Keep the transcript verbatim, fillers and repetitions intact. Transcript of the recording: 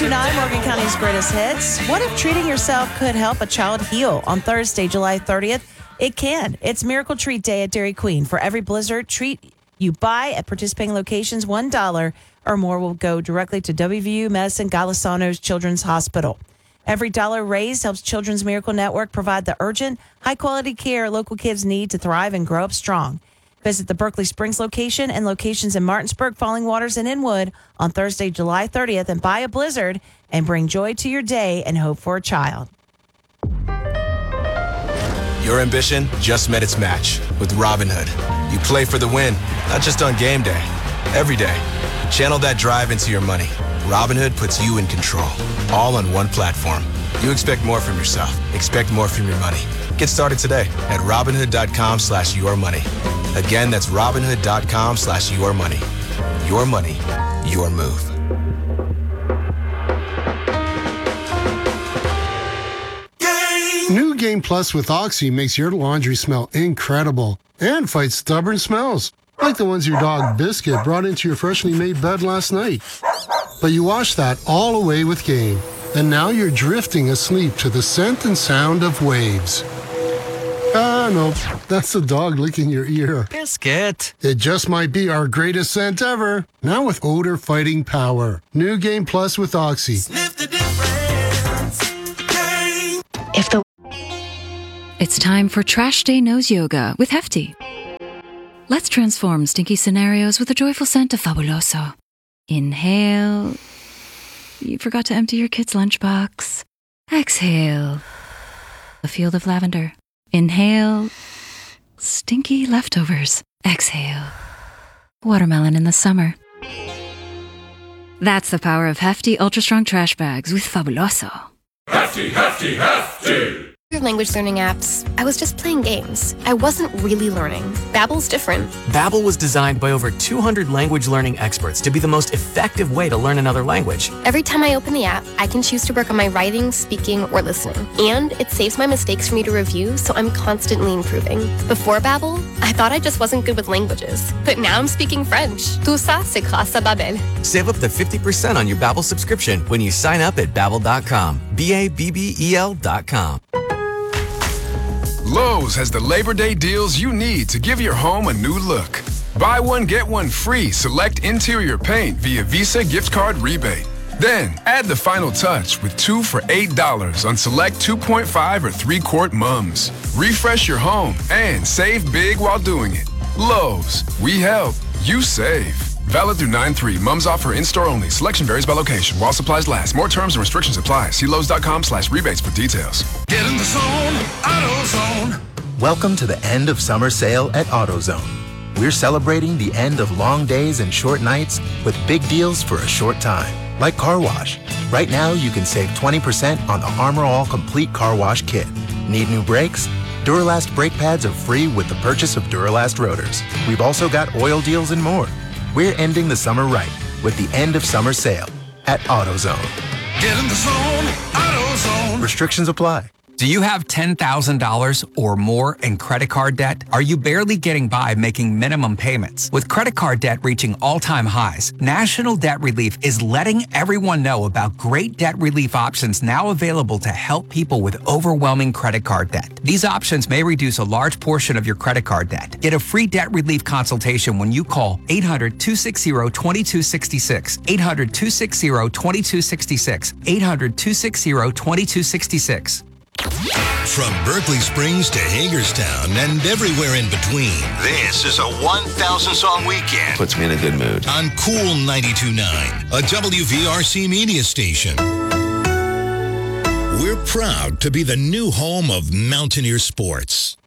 two nine, Morgan County's greatest hits. What if treating yourself could help a child heal? On Thursday, July thirtieth, it can. It's Miracle Treat Day at Dairy Queen. For every Blizzard treat you buy at participating locations, one dollar or more will go directly to W V U Medicine Golisano's Children's Hospital. Every dollar raised helps Children's Miracle Network provide the urgent, high-quality care local kids need to thrive and grow up strong. Visit the Berkeley Springs location and locations in Martinsburg, Falling Waters, and Inwood on Thursday, July thirtieth, and buy a Blizzard and bring joy to your day and hope for a child. Your ambition just met its match with Robinhood. You play for the win, not just on game day, every day. Channel that drive into your money. Robinhood puts you in control, all on one platform. You expect more from yourself. Expect more from your money. Get started today at Robinhood.com slash your money. Again, that's Robinhood.com slash your money. Your money, your move. New Game Plus with Oxy makes your laundry smell incredible and fights stubborn smells, like the ones your dog Biscuit brought into your freshly made bed last night. But you wash that all away with Game, and now you're drifting asleep to the scent and sound of waves. Ah, no, that's the dog licking your ear. Biscuit. It just might be our greatest scent ever, now with odor-fighting power. New Game Plus with Oxy. Sniff the difference. Game. If the It's time for Trash Day Nose Yoga with Hefty. Let's transform stinky scenarios with a joyful scent of Fabuloso. Inhale. You forgot to empty your kid's lunchbox. Exhale. A field of lavender. Inhale. Stinky leftovers. Exhale. Watermelon in the summer. That's the power of Hefty Ultra Strong Trash Bags with Fabuloso. Hefty, hefty, hefty! Language learning apps. I was just playing games. I wasn't really learning. Babbel's different. Babbel was designed by over two hundred language learning experts to be the most effective way to learn another language. Every time I open the app, I can choose to work on my writing, speaking, or listening. And it saves my mistakes for me to review, so I'm constantly improving. Before Babbel, I thought I just wasn't good with languages. But now I'm speaking French. Tout ça, c'est grâce à Babbel. Save up to fifty percent on your Babbel subscription when you sign up at Babbel dot com. B A B B E L dot com. Lowe's has the Labor Day deals you need to give your home a new look. Buy one, get one free select interior paint via Visa gift card rebate. Then, add the final touch with two for eight dollars on select two point five or three quart mums. Refresh your home and save big while doing it. Lowe's, we help, you save. Valid through nine three. Mums offer in-store only. Selection varies by location. While supplies last. More terms and restrictions apply. See Lowe's.com slash rebates for details. Get in the zone, AutoZone. Welcome to the end of summer sale at AutoZone. We're celebrating the end of long days and short nights with big deals for a short time. Like car wash. Right now, you can save twenty percent on the Armor All Complete Car Wash Kit. Need new brakes? Duralast brake pads are free with the purchase of Duralast rotors. We've also got oil deals and more. We're ending the summer right with the end of summer sale at AutoZone. Get in the zone, AutoZone. Restrictions apply. Do you have ten thousand dollars or more in credit card debt? Are you barely getting by making minimum payments? With credit card debt reaching all-time highs, National Debt Relief is letting everyone know about great debt relief options now available to help people with overwhelming credit card debt. These options may reduce a large portion of your credit card debt. Get a free debt relief consultation when you call eight hundred, two six zero, two two six six, eight hundred, two six zero, two two six six, eight hundred, two six zero, two two six six. From Berkeley Springs to Hagerstown and everywhere in between, this is a one thousand song weekend. Puts me in a good mood. On Cool ninety-two point nine, a W V R C media station. We're proud to be the new home of Mountaineer Sports.